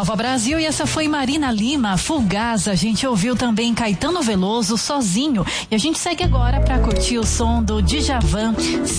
Nova Brasil, e essa foi Marina Lima, Fugaz. A gente ouviu também Caetano Veloso, Sozinho. E a gente segue agora para curtir o som do Djavan,